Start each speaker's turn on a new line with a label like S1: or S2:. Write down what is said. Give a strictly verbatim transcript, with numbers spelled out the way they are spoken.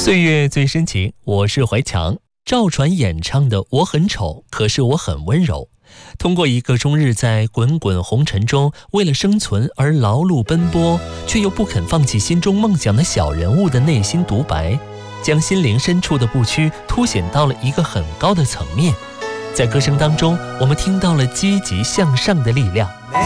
S1: 岁月最深情，我是怀强。赵传演唱的《我很丑，可是我很温柔》，通过一个终日在滚滚红尘中为了生存而劳碌奔波，却又不肯放弃心中梦想的小人物的内心独白，将心灵深处的不屈凸显到了一个很高的层面。在歌声当中，我们听到了积极向上的力量。